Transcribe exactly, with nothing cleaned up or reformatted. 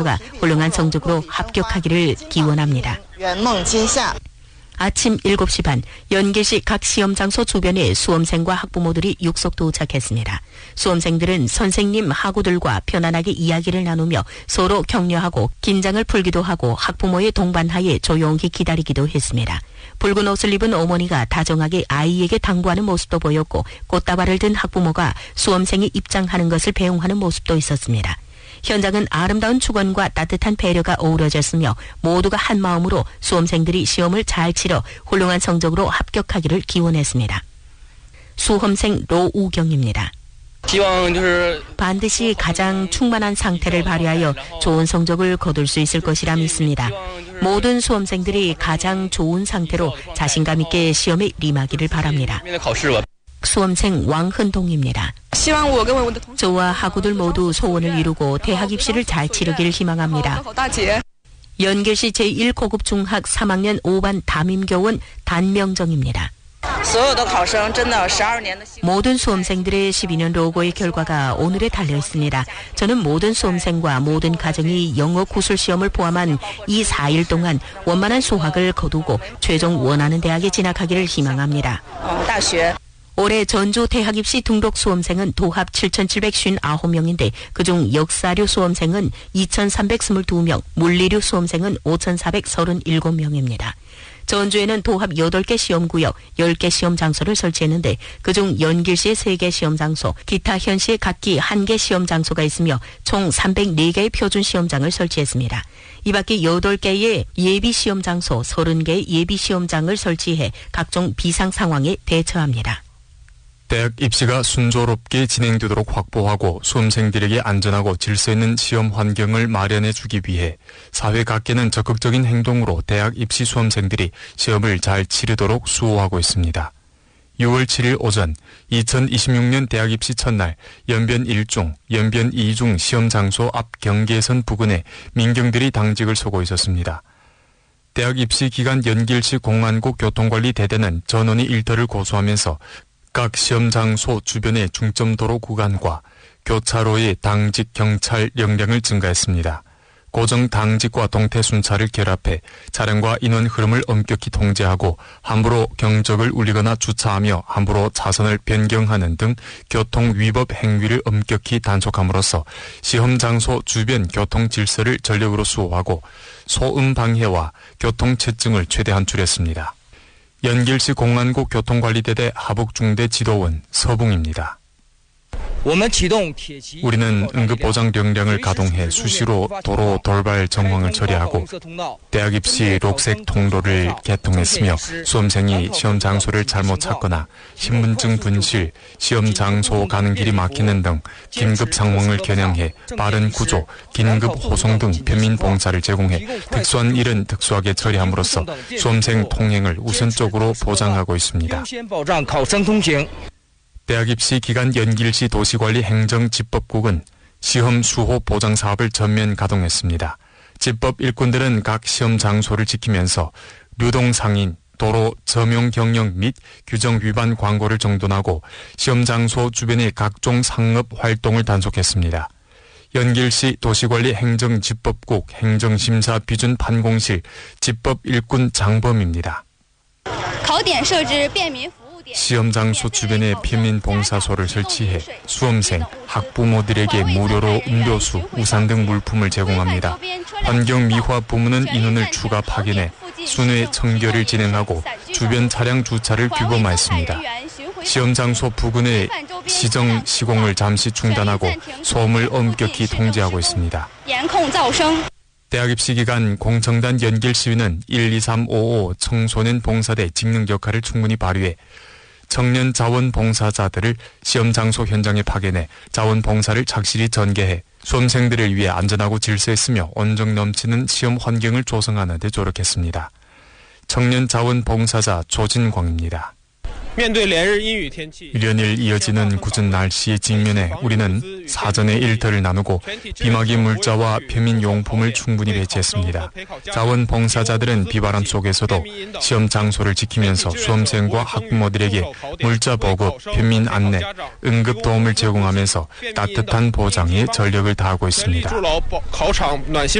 모두가 훌륭한 성적으로 합격하기를 기원합니다. 아침 일곱 시 반 연길시 각 시험 장소 주변에 수험생과 학부모들이 육석 도착했습니다. 수험생들은 선생님, 학우들과 편안하게 이야기를 나누며 서로 격려하고 긴장을 풀기도 하고 학부모의 동반하에 조용히 기다리기도 했습니다. 붉은 옷을 입은 어머니가 다정하게 아이에게 당부하는 모습도 보였고 꽃다발을 든 학부모가 수험생이 입장하는 것을 배웅하는 모습도 있었습니다. 현장은 아름다운 축원과 따뜻한 배려가 어우러졌으며 모두가 한 마음으로 수험생들이 시험을 잘 치러 훌륭한 성적으로 합격하기를 기원했습니다. 수험생 로우경입니다. 반드시 가장 충만한 상태를 발휘하여 좋은 성적을 거둘 수 있을 것이라 믿습니다. 모든 수험생들이 가장 좋은 상태로 자신감 있게 시험에 임하기를 바랍니다. 수험생 왕흔동입니다. 저와 학우들 모두 소원을 이루고 대학 입시를 잘 치르길 희망합니다. 연길시 제일 고급 중학 삼 학년 오 반 담임교원 단명정입니다. 모든 수험생들의 십이 년 로고의 결과가 오늘에 달려 있습니다. 저는 모든 수험생과 모든 가정이 영어 구술 시험을 포함한 이 사 일 동안 원만한 수학을 거두고 최종 원하는 대학에 진학하기를 희망합니다. 올해 전주 대학 입시 등록 수험생은 도합 칠천칠백오십구 명인데 그중 역사류 수험생은 이천삼백이십이 명, 물리류 수험생은 오천사백삼십칠 명입니다. 전주에는 도합 여덟 개 시험구역, 열 개 시험 장소를 설치했는데 그중 연길시에 세 개 시험 장소, 기타 현시에 각기 한 개 시험 장소가 있으며 총 삼백사 개의 표준 시험장을 설치했습니다. 이 밖에 여덟 개의 예비 시험 장소, 서른 개의 예비 시험장을 설치해 각종 비상 상황에 대처합니다. 대학 입시가 순조롭게 진행되도록 확보하고 수험생들에게 안전하고 질서 있는 시험 환경을 마련해 주기 위해 사회 각계는 적극적인 행동으로 대학 입시 수험생들이 시험을 잘 치르도록 수호하고 있습니다. 유월 칠일 오전 이천이십육 년 대학 입시 첫날 연변 일 중, 연변 이 중 시험 장소 앞 경계선 부근에 민경들이 당직을 서고 있었습니다. 대학 입시 기간 연길시 공안국 교통관리대대는 전원이 일터를 고수하면서 각 시험 장소 주변의 중점도로 구간과 교차로의 당직 경찰 역량을 증가했습니다. 고정 당직과 동태 순찰을 결합해 차량과 인원 흐름을 엄격히 통제하고 함부로 경적을 울리거나 주차하며 함부로 차선을 변경하는 등 교통 위법 행위를 엄격히 단속함으로써 시험 장소 주변 교통 질서를 전력으로 수호하고 소음 방해와 교통 체증을 최대한 줄였습니다. 연길시 공안국 교통관리대대 하북중대 지도원 서붕입니다. 우리는 응급보장 역량을 가동해 수시로 도로 돌발 정황을 처리하고 대학 입시 녹색 통로를 개통했으며 수험생이 시험 장소를 잘못 찾거나 신분증 분실, 시험 장소 가는 길이 막히는 등 긴급 상황을 겨냥해 빠른 구조, 긴급 호송 등 편민 봉사를 제공해 특수한 일은 특수하게 처리함으로써 수험생 통행을 우선적으로 보장하고 있습니다. 대학 입시 기간 연길시 도시관리 행정집법국은 시험 수호 보장 사업을 전면 가동했습니다. 집법 일꾼들은 각 시험 장소를 지키면서 류동 상인, 도로 점용 경영 및 규정 위반 광고를 정돈하고 시험 장소 주변의 각종 상업 활동을 단속했습니다. 연길시 도시관리 행정집법국 행정심사 비준 판공실 집법 일꾼 장범입니다. 시험 장소 주변에 편민 봉사소를 설치해 수험생, 학부모들에게 무료로 음료수, 우산 등 물품을 제공합니다. 환경미화 부문은 인원을 추가 파견해 순회 청결을 진행하고 주변 차량 주차를 규범화했습니다. 시험 장소 부근의 시정 시공을 잠시 중단하고 소음을 엄격히 통제하고 있습니다. 대학 입시 기간 공청단 연길시위는 일, 이, 삼, 오, 오 청소년 봉사대 직능 역할을 충분히 발휘해 청년 자원봉사자들을 시험 장소 현장에 파견해 자원봉사를 착실히 전개해 수험생들을 위해 안전하고 질서 있으며 온정 넘치는 시험 환경을 조성하는 데 조력했습니다. 청년 자원봉사자 조진광입니다. 일연일 이어지는 굳은 날씨에 직면해 우리는 사전에 일터를 나누고 비마기 물자와 편민 용품을 충분히 배치했습니다. 자원봉사자들은 비바람 속에서도 시험 장소를 지키면서 수험생과 학부모들에게 물자 보급, 편민 안내, 응급 도움을 제공하면서 따뜻한 보장에 전력을 다하고 있습니다.